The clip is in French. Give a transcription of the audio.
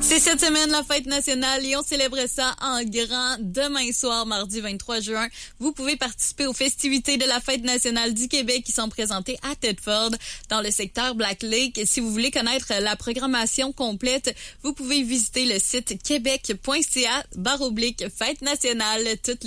C'est cette semaine la fête nationale et on célèbre ça en grand demain soir, mardi 23 juin. Vous pouvez participer aux festivités de la fête nationale du Québec qui sont présentées à Thetford dans le secteur Black Lake. Si vous voulez connaître la programmation complète, vous pouvez visiter le site québec.ca/fête nationale. Toutes